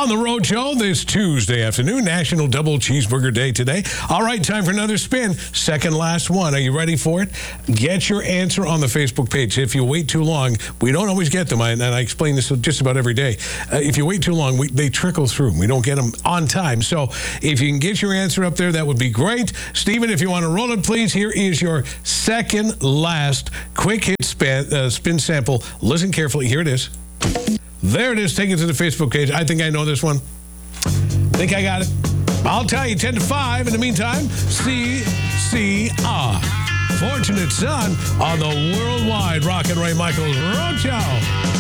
On the Road Show this Tuesday afternoon, National Double Cheeseburger Day today. All right, time for another spin. Second last one. Are you ready for it? Get your answer on the Facebook page. If you wait too long, we don't always get them, and I explain this just about every day. If you wait too long, they trickle through. We don't get them on time. So if you can get your answer up there, that would be great. Stephen, if you want to roll it, please, here is your second last quick hit spin sample. Listen carefully. Here it is. There it is. Take it to the Facebook page. I think I know this one. Think I got it. I'll tell you, 10 to 5. In the meantime, CCR. Fortunate Son on the worldwide Rock and Ray Michaels Road Show.